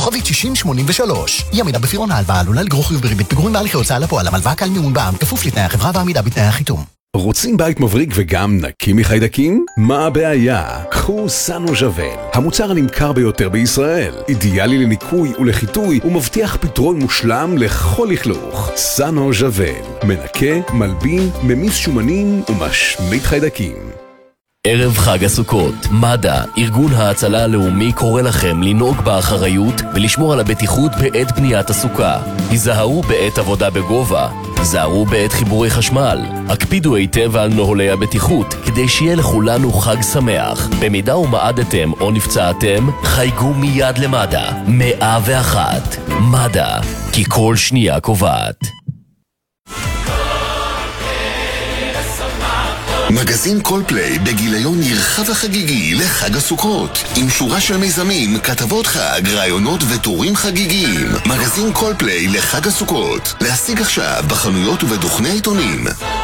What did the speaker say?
כוכבית 6083. אי עמידה בפירעון ההלוואה עלולה לגרור חיוב בריבית פיגורים בהליכי הוצאה לפועל, הלוואה כלל מימון בע"מ כפוף לתנאי החברה ועמידה בתנאי החיתום. רוצים בית מבריק וגם נקי מחיידקים? מה הבעיה? קחו סנו ז'וול, המוצר הנמכר ביותר בישראל. אידיאלי לניקוי ולחיטוי ומבטיח פתרון מושלם לכל לכלוך. סנו ז'וול, מנקה, מלבין, ממיס שומנים ומשמיד חיידקים. ערב חג הסוכות, מד"א, ארגון ההצלה הלאומי, קורא לכם לנהוג באחריות ולשמור על הבטיחות בעת בניית הסוכה. היזהרו בעת עבודה בגובה, היזהרו בעת חיבורי חשמל, הקפידו היטב על נוהלי הבטיחות כדי שיהיה לכולנו חג שמח. במידה ומעדתם או נפצעתם, חייגו מיד למד"א. 101 מד"א, כי כל שנייה קובעת. מגזין קולפליי בגיליון נרחב וחגיגי לחג הסוכות, עם שורה של מיזמים, כתבות חג, רעיונות וטורים חגיגיים. מגזין קולפליי לחג הסוכות, להשיג עכשיו בחנויות ובדוכני עיתונים.